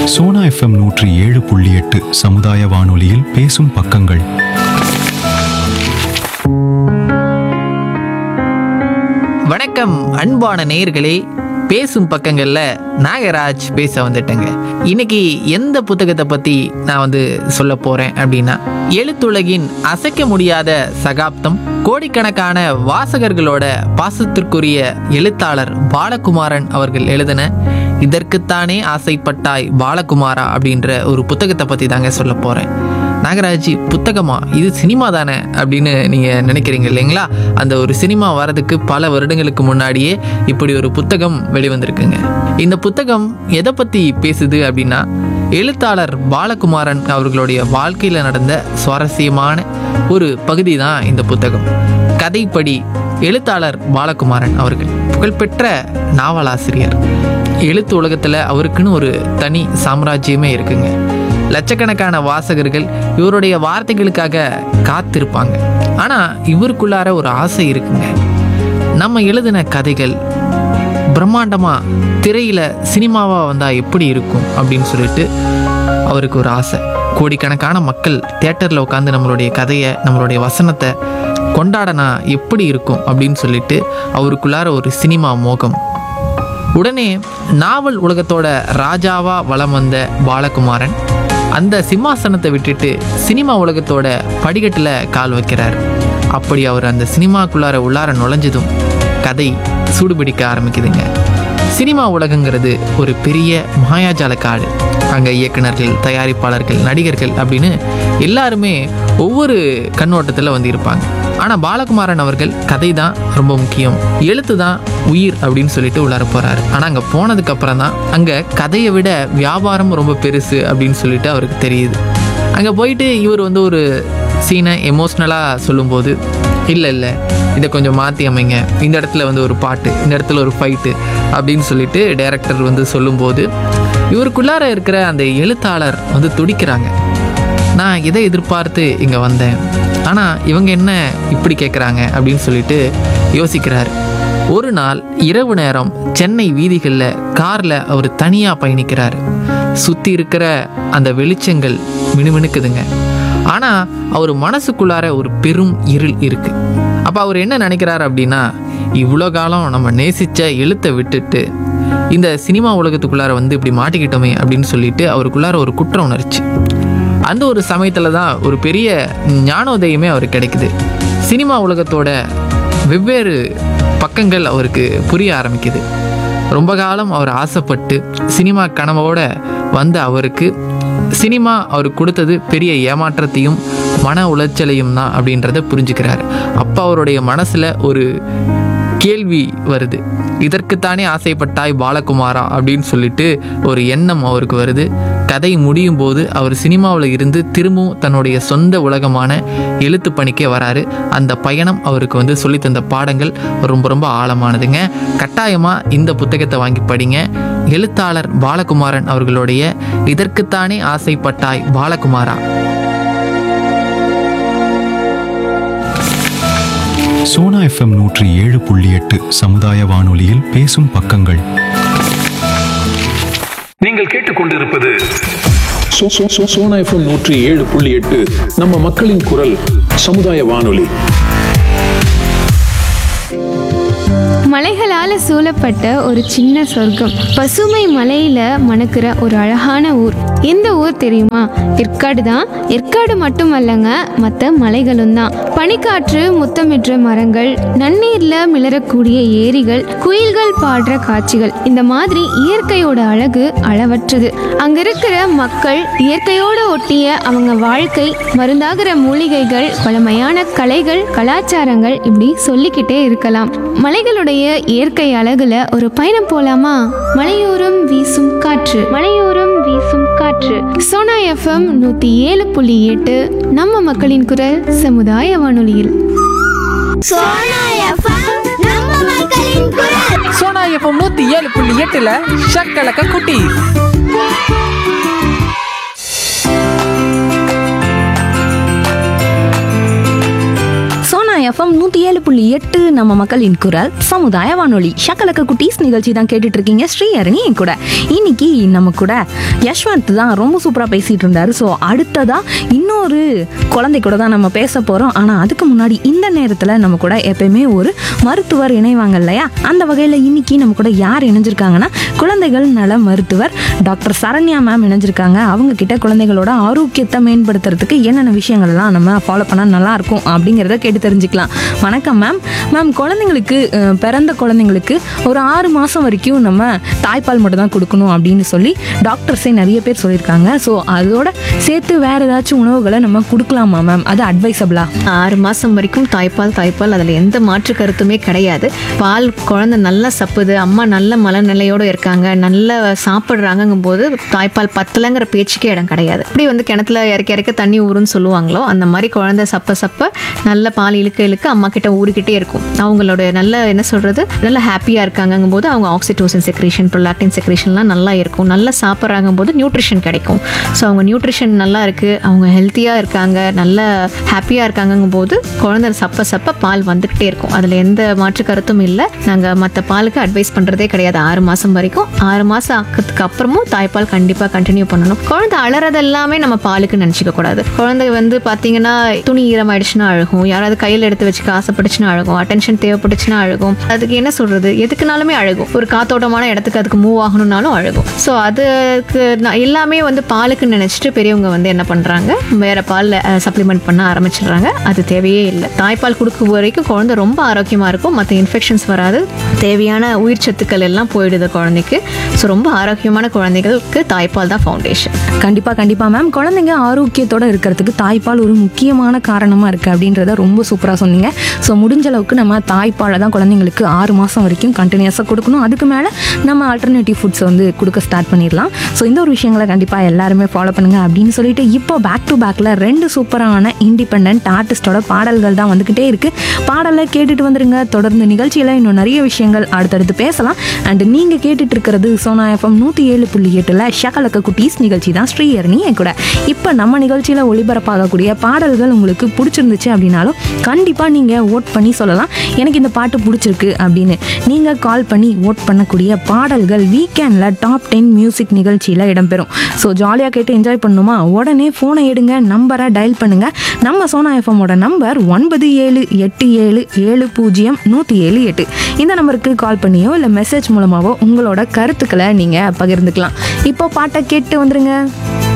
Sona FM 107.8 சமுதாய வானொலியில் பேசும் பக்கங்கள். வணக்கம் அன்பான நேயர்களே, பேசும் பக்கங்கள்ல நாகராஜ் பேச வந்துட்டேங்க. இன்னைக்கு எந்த புத்தகத்தை பத்தி நான் சொல்ல போறேன் அப்படின்னா, எழுத்துலகின் அசைக்க முடியாத சகாப்தம், கோடிக்கணக்கான வாசகர்களோட பாசத்திற்குரிய எழுத்தாளர் பாலகுமாரன் அவர்கள் எழுதின இதற்குத்தானே ஆசைப்பட்டாய் பாலகுமாரா அப்படின்ற ஒரு புத்தகத்தை பற்றி தாங்க சொல்ல போகிறேன். நாகராஜ், புத்தகமா? இது சினிமா தானே அப்படின்னு நீங்கள் நினைக்கிறீங்க இல்லைங்களா? அந்த ஒரு சினிமா வரதுக்கு பல வருடங்களுக்கு முன்னாடியே இப்படி ஒரு புத்தகம் வெளிவந்திருக்குங்க. இந்த புத்தகம் எதை பற்றி பேசுது அப்படின்னா, எழுத்தாளர் பாலகுமாரன் அவர்களுடைய வாழ்க்கையில் நடந்த சுவாரஸ்யமான ஒரு பகுதி தான் இந்த புத்தகம். கதைப்படி எழுத்தாளர் பாலகுமாரன் அவர்கள் புகழ்பெற்ற நாவலாசிரியர். எழுத்து உலகத்தில் அவருக்குன்னு ஒரு தனி சாம்ராஜ்யமே இருக்குங்க. லட்சக்கணக்கான வாசகர்கள் இவருடைய வார்த்தைகளுக்காக காத்திருப்பாங்க. ஆனால் இவருக்குள்ளார ஒரு ஆசை இருக்குங்க. நம்ம எழுதின கதைகள் பிரம்மாண்டமாக திரையில் சினிமாவாக வந்தால் எப்படி இருக்கும் அப்படின்னு சொல்லிட்டு அவருக்கு ஒரு ஆசை. கோடிக்கணக்கான மக்கள் தியேட்டரில் உட்காந்து நம்மளுடைய கதையை, நம்மளுடைய வசனத்தை கொண்டாடனா எப்படி இருக்கும் அப்படின்னு சொல்லிட்டு அவருக்குள்ளார ஒரு சினிமா மோகம். உடனே நாவல் உலகத்தோட ராஜாவா வலம் வந்த பாலகுமாரன் அந்த சிம்மாசனத்தை விட்டுட்டு சினிமா உலகத்தோட படிக்கட்டில் கால் வைக்கிறார். அப்படி அவர் அந்த சினிமாக்குள்ளார உள்ளார நுழைஞ்சதும் கதை சூடுபிடிக்க ஆரம்பிக்குதுங்க. சினிமா உலகங்கிறது ஒரு பெரிய மாயாஜால காடு. அங்கே இயக்குனர்கள், தயாரிப்பாளர்கள், நடிகர்கள் அப்படின்னு எல்லாருமே ஒவ்வொரு கண்ணோட்டத்தில் இருப்பாங்க. ஆனால் பாலகுமாரன் அவர்கள் கதை தான் ரொம்ப முக்கியம், எழுத்து தான் உயிர் அப்படின்னு சொல்லிட்டு உள்ளார போகிறாரு. ஆனால் அங்கே போனதுக்கப்புறம் தான் அங்கே கதையை விட வியாபாரம் ரொம்ப பெருசு அப்படின்னு சொல்லிட்டு அவருக்கு தெரியுது. அங்கே போயிட்டு இவர் ஒரு சீனை எமோஷ்னலாக சொல்லும்போது, இல்லை இதை கொஞ்சம் மாற்றி அமைங்க, இந்த இடத்துல ஒரு பாட்டு, இந்த இடத்துல ஒரு ஃபைட்டு அப்படின்னு சொல்லிட்டு டைரக்டர் சொல்லும்போது இவருக்குள்ளார இருக்கிற அந்த எழுத்தாளர் துடிக்கிறாங்க. நான் இதை எதிர்பார்த்து இங்கே வந்தேன், ஆனால் இவங்க என்ன இப்படி கேட்குறாங்க அப்படின்னு சொல்லிட்டு யோசிக்கிறார். ஒரு நாள் இரவு நேரம் சென்னை வீதிகளில் காரில் அவர் தனியாக பயணிக்கிறார். சுற்றி இருக்கிற அந்த வெளிச்சங்கள் மினுமினுக்குதுங்க. ஆனால் அவர் மனசுக்குள்ளார ஒரு பெரும் இருள் இருக்குது. அப்போ அவர் என்ன நினைக்கிறார் அப்படின்னா, இவ்வளோ காலம் நம்ம நேசித்த எழுத்தை விட்டுட்டு இந்த சினிமா உலகத்துக்குள்ளார இப்படி மாட்டிக்கிட்டோமே அப்படின்னு சொல்லிட்டு அவருக்குள்ளார ஒரு குற்ற உணர்ச்சி. அந்த ஒரு சமயத்தில் தான் ஒரு பெரிய ஞானோதயமே அவருக்கு கிடைக்குது. சினிமா உலகத்தோட வெவ்வேறு பக்கங்கள் அவருக்கு புரிய ஆரம்பிக்குது. ரொம்ப காலம் அவர் ஆசைப்பட்டு சினிமா கனவோட வந்த அவருக்கு சினிமா அவருக்கு கொடுத்தது பெரிய ஏமாற்றத்தையும் மன உளைச்சலையும் தான் அப்படின்றத புரிஞ்சுக்கிறார். அப்போ அவருடைய மனசில் ஒரு கேள்வி வருது, இதற்குத்தானே ஆசைப்பட்டாய் பாலகுமாரா அப்படின்னு சொல்லிட்டு ஒரு எண்ணம் அவருக்கு வருது. கதை முடியும் போது அவர் சினிமாவில் இருந்து திரும்பவும் தன்னுடைய சொந்த உலகமான எழுத்து பணிக்கே வராரு. அந்த பயணம் அவருக்கு சொல்லி தந்த பாடங்கள் ரொம்ப ரொம்ப ஆழமானதுங்க. கட்டாயமாக இந்த புத்தகத்தை வாங்கி படிங்க. எழுத்தாளர் பாலகுமாரன் அவர்களுடைய இதற்குத்தானே ஆசைப்பட்டாய் பாலகுமாரா. சோனா FM 107.8 சமுதாய வானொலியில் பேசும் பக்கங்கள். நீங்கள் கேட்டுக்கொண்டிருப்பது சோனா FM 107.8 நம்ம மக்களின் குரல் சமுதாய வானொலி. மலைகளால் சூழப்பட்ட ஒரு சின்ன சொர்க்கம், பசுமை மலையில மணக்கிற ஒரு அழகான ஊர். எந்த ஊர் தெரியுமா? ஏற்காடு தான். ஏற்காடு மட்டுமல்லங்க, மற்ற மலைகளும் தான். பனிக்காற்று முத்தமிடுற மரங்கள், நன்னீர்ல மிளறக்கூடிய ஏரிகள், குயில்கள் பாடுற காட்சிகள், இந்த மாதிரி இயற்கையோட அழகு அளவற்றது. அங்க இருக்கிற மக்கள், இயற்கையோட ஒட்டிய அவங்க வாழ்க்கை, மருந்தாகிற மூலிகைகள், பழமையான கலைகள், கலாச்சாரங்கள், இப்படி சொல்லிக்கிட்டே இருக்கலாம். மலைகளுடைய இயற்கை அழகுல ஒரு பயணம் போலாமா? மலையோரம் வீசும் காற்று, மலையோரம் வீசும் காற்று. சோனா FM 107.8 நம்ம மக்களின் குரல் சமுதாய வானொலியில். சோனா FM நம்ம மக்களின் குரல். சோனா FM 107.8ல ஷக்கலக்க குட்டி. எஃப்எம் 107.8 நம்ம மக்களின் குரல் சமுதாய வானொலி. ஷக்கலக்க குட்டீஸ் நிகழ்ச்சி தான் கேட்டுட்டு இருக்கீங்க. ஸ்ரீஹரணி என் கூட. இன்னைக்கு நம்ம கூட யஷ்வந்த் தான் ரொம்ப சூப்பராக பேசிட்டு இருந்தாரு. ஸோ அடுத்ததா இன்னொரு குழந்தை கூட தான் நம்ம பேச போகிறோம். ஆனால் அதுக்கு முன்னாடி இந்த நேரத்தில் நம்ம கூட எப்பயுமே ஒரு மருத்துவர் இணைவாங்க இல்லையா? அந்த வகையில் இன்னைக்கு நம்ம கூட யார் இணைஞ்சிருக்காங்கன்னா குழந்தைகள் நல மருத்துவர் டாக்டர் சரண்யா மேம் இணைஞ்சிருக்காங்க. அவங்க கிட்ட குழந்தைகளோட ஆரோக்கியத்தை மேம்படுத்துறதுக்கு என்னென்ன விஷயங்கள்லாம் நம்ம ஃபாலோ பண்ணால் நல்லா இருக்கும் அப்படிங்கிறத கேட்டு தெரிஞ்சுக்கலாம். வணக்கம் மேம். மேம், குழந்தைங்களுக்கு பிறந்த குழந்தைங்களுக்கு ஒரு 6 மாதம் வரைக்கும் நம்ம தாய்ப்பால் மட்டும் தான் கொடுக்கணும் அப்படின்னு சொல்லி டாக்டர்ஸே நிறைய பேர் சொல்லியிருக்காங்க. ஸோ அதோட சேர்த்து வேற ஏதாச்சும் உணவுகளை நம்ம கொடுக்கலாமா மேம்? அது அட்வைசபிளா? 6 மாதம் வரைக்கும் தாய்ப்பால் அதில் எந்த மாற்று கருத்துமே கிடையாது. பால் குழந்தை நல்லா சப்புது, அம்மா நல்ல மனநிலையோடு இருக்காங்க, நல்லா சாப்பிட்றாங்கங்கும் போது தாய்ப்பால் பத்தலைங்கிற பேச்சுக்கே இடம் கிடையாது. இப்படி கிணத்துல இறக்க தண்ணி ஊறுன்னு சொல்லுவாங்களோ அந்த மாதிரி குழந்தை சப்ப நல்ல பால் இழுக்க அம்மா கிட்ட ஊறிக்கிட்டே இருக்கும். அவங்களோட நல்ல என்ன சொல்றது, நல்ல ஹாப்பியாக இருக்காங்கும் போது அவங்க ஆக்சிடோசின் செக்ரேஷன், ப்ரொலாக்டின் செக்ரேஷன்லாம் நல்லா இருக்கும். நல்லா சாப்பிட்றாங்கும் போது நியூட்ரிஷன் கிடைக்கும். ஸோ அவங்க நியூட்ரிஷன் நல்லா இருக்குது, அவங்க ஹெல்த்தியாக இருக்காங்க, நல்ல ஹாப்பியாக இருக்காங்கும் போது குழந்தை சப்ப பால் வந்துக்கிட்டே இருக்கும். அதில் எந்த மாற்று கருத்தும் இல்லை. நாங்கள் மற்ற பாலுக்கு அட்வைஸ் பண்ணுறதே கிடையாது. 6 மாதம் வரைக்கும். 6 மாதம் ஆக்கிறதுக்கு அப்புறமும் தாய்ப்பால் கண்டிப்பாக கண்டினியூ பண்ணணும். குழந்தை அலறது எல்லாமே நம்ம பாலுக்கு நினச்சிக்க கூடாது. குழந்தை பார்த்தீங்கன்னா துணி ஈரமாயிடுச்சுன்னா அழுகும், யாராவது கையில் எடுத்து வச்சுக்க ஆசைப்பட்டுச்சுன்னா அழுகும், அட்டென்ஷன் தேவைப்பட்டுச்சுன்னா அழுகும். அதுக்கு என்ன சொல்றது, எதுக்குனாலுமே அழுகும். ஒரு காத்தோட்டமான இடத்துக்கு அதுக்கு மூவ் ஆகணும்னாலும் அழுகும். ஸோ அதுக்கு எல்லாமே பாலுக்கு நினைச்சிட்டு பெரியவங்க என்ன பண்றாங்க, வேற பால் சப்ளிமெண்ட் பண்ண ஆரம்பிச்சிடுறாங்க. அது தேவையே இல்லை. தாய்ப்பால் கொடுக்கும் வரைக்கும் குழந்தை ரொம்ப ஆரோக்கியமா இருக்கும். மற்ற இன்ஃபெக்ஷன்ஸ் வராது, தேவையான உயிர் சத்துக்கள் எல்லாம் போயிடுது குழந்தைக்கு. ஸோ ரொம்ப ஆரோக்கியமான குழந்தைகளுக்கு தாய்ப்பால் தான் ஃபவுண்டேஷன். கண்டிப்பா மேம். குழந்தைங்க ஆரோக்கியத்தோட இருக்கிறதுக்கு தாய்ப்பால் ஒரு முக்கியமான காரணமா இருக்கு அப்படின்றத ரொம்ப சூப்பரா சொன்னீங்க. ஸோ முடிஞ்ச அளவுக்கு நம்ம தாய்ப்பாலை தான் குழந்தைங்களுக்கு 6 மாதம் வரைக்கும் கண்டினியூஸாக கொடுக்கணும். அதுக்கு மேலே நம்ம ஆல்டர்னேட்டிவ் ஃபுட்ஸ் கொடுக்க ஸ்டார்ட் பண்ணிடலாம். ஸோ இந்த ஒரு விஷயங்களை கண்டிப்பாக எல்லாருமே ஃபாலோ பண்ணுங்க அப்படின்னு சொல்லிட்டு இப்போ பேக் டு பேக்கில் 2 சூப்பரான இண்டிபெண்ட் ஆர்டிஸ்டோட பாடல்கள் தான் வந்துக்கிட்டே இருக்கு. பாடலை கேட்டுட்டு வந்துருங்க. தொடர்ந்து நிகழ்ச்சியில் இன்னும் நிறைய விஷயங்கள் அடுத்தடுத்து பேசலாம். அண்ட் நீங்கள் கேட்டுட்டு இருக்கிறது சோனா எஃப்எம் 107.8 ஷக்கலக்க குட்டீஸ் நிகழ்ச்சி தான். ஸ்ரீஹரணி என் கூட. இப்போ நம்ம நிகழ்ச்சியில் ஒளிபரப்பாகக்கூடிய பாடல்கள் உங்களுக்கு பிடிச்சிருந்துச்சு அப்படின்னாலும் கண்டிப்பாக நீங்கள் ஓட் பண்ணி சொல்லலாம், எனக்கு இந்த பாட்டு பிடிச்சிருக்கு அப்படின்னு. நீங்கள் கால் பண்ணி ஓட் பண்ணக்கூடிய பாடல்கள் வீக்கெண்டில் டாப் 10 மியூசிக் நிகழ்ச்சியில் இடம்பெறும். ஸோ ஜாலியாக கேட்டு என்ஜாய் பண்ணணுமா? உடனே ஃபோனை எடுங்க, நம்பரை டயல் பண்ணுங்கள். நம்ம சோனா எஃப்எம்மோட நம்பர் 9787700178. இந்த நம்பருக்கு கால் பண்ணியோ இல்லை மெசேஜ் மூலமாகவோ உங்களோட கருத்துக்களை நீங்கள் பகிர்ந்துக்கலாம். இப்போ பாட்டை கேட்டு வந்துருங்க.